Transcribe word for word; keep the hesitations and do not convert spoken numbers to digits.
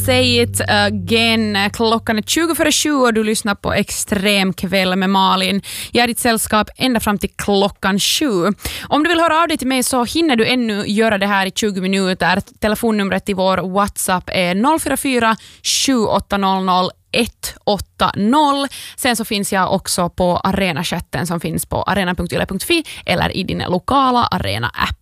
Say it again. Klockan är tjugo före sju och du lyssnar på Extremkväll med Malin. Jag är ditt sällskap ända fram till klockan sju. Om du vill höra av dig till mig så hinner du ännu göra det här i tjugo minuter. Telefonnumret i vår WhatsApp är noll fyra fyra sju åtta noll noll ett åtta noll. Sen så finns jag också på Arena-chatten som finns på arena punkt yle punkt fi eller i din lokala Arena-app.